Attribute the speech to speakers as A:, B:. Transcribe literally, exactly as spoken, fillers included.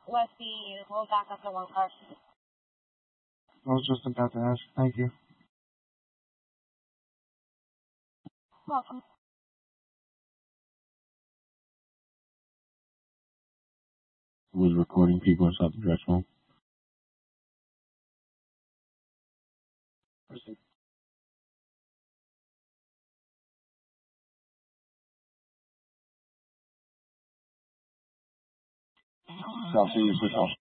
A: West C U. We'll back up to one car.
B: I was just about to ask. Thank you.
A: Welcome.
C: Was recording people inside the dress room.
B: Proceed.
C: South City, push off.